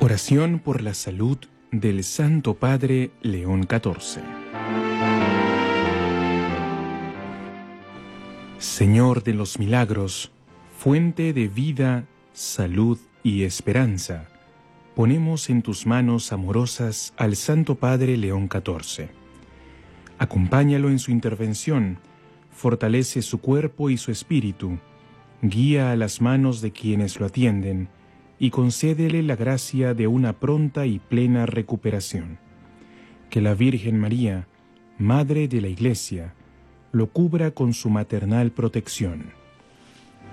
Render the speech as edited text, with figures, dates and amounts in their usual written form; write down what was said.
Oración por la salud del Santo Padre León XIV. Señor de los milagros, fuente de vida, salud y esperanza, ponemos en tus manos amorosas al Santo Padre León XIV. Acompáñalo en su intervención, fortalece su cuerpo y su espíritu, guía a las manos de quienes lo atienden y concédele la gracia de una pronta y plena recuperación. Que la Virgen María, Madre de la Iglesia, lo cubra con su maternal protección.